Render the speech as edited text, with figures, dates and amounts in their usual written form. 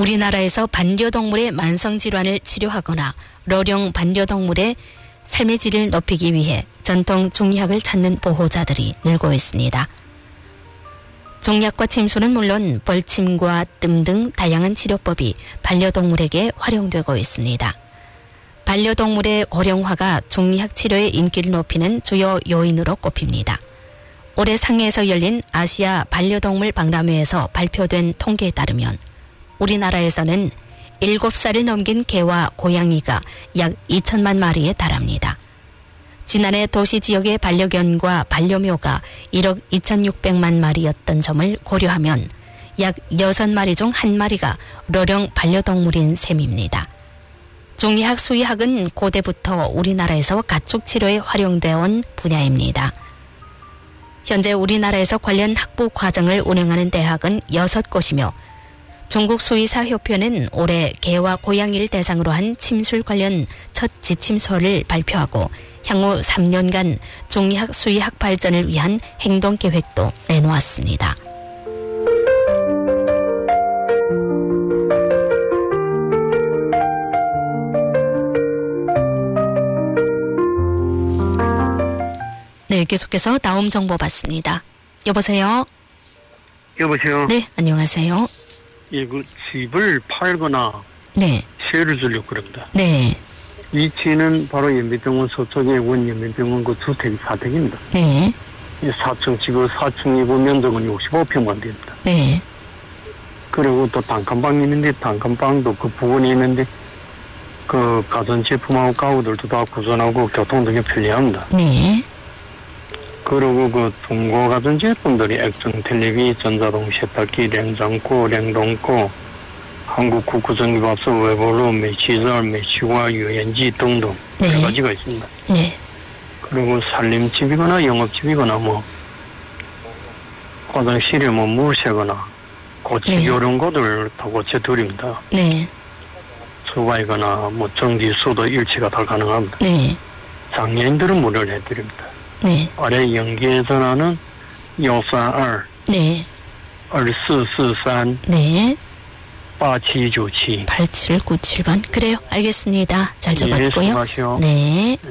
우리나라에서 반려동물의 만성질환을 치료하거나 러령 반려동물의 삶의 질을 높이기 위해 전통 중의학을 찾는 보호자들이 늘고 있습니다. 종약과 침수는 물론 벌침과 뜸 등 다양한 치료법이 반려동물에게 활용되고 있습니다. 반려동물의 고령화가 중의학 치료의 인기를 높이는 주요 요인으로 꼽힙니다. 올해 상해에서 열린 아시아 반려동물 박람회에서 발표된 통계에 따르면 우리나라에서는 7살을 넘긴 개와 고양이가 약 2천만 마리에 달합니다. 지난해 도시 지역의 반려견과 반려묘가 1억 2,600만 마리였던 점을 고려하면 약 6마리 중 1마리가 러령 반려동물인 셈입니다. 중의학 수의학은 고대부터 우리나라에서 가축 치료에 활용되어 온 분야입니다. 현재 우리나라에서 관련 학부 과정을 운영하는 대학은 6곳이며 중국 수의사협회는 올해 개와 고양이를 대상으로 한 침술 관련 첫 지침서를 발표하고 향후 3년간 중의학 수의학 발전을 위한 행동계획도 내놓았습니다. 네, 계속해서 다음 정보 받습니다. 여보세요? 여보세요? 네, 안녕하세요. 예, 그 집을 팔거나 네. 세를 주려고 그럽니다. 네. 위치는 바로 연변병원 서쪽의 원연변병원 그 주택 4택입니다. 네. 4층 지금 4층이고 면적은 65평만 됩니다. 네. 그리고 또 단칸방이 있는데 단칸방도 그 부근에 있는데 그 가전제품하고 가구들도 다 구전하고 교통 등에 편리합니다. 네. 그리고 그 중고 가전제품들이 액정 텔레비, 전자동 세탁기, 냉장고, 냉동고, 한국 국구전기밥솥, 외골로, 매치절, 매치와 유연지 등등 네. 여러 가지가 있습니다. 네. 그리고 살림집이거나 영업집이거나 뭐 화장실에 뭐 물 새거나 고치기 네. 어려운 것들 다 고쳐드립니다. 네. 수가이거나 뭐 전기수도 일치가 다 가능합니다. 네. 장애인들은 무료로 해드립니다. 네. 아래 연계 전화는 132 네. 2443 네. 8797 8797번. 그래요. 알겠습니다. 잘 적었고요. 예, 수고하십시오. 네.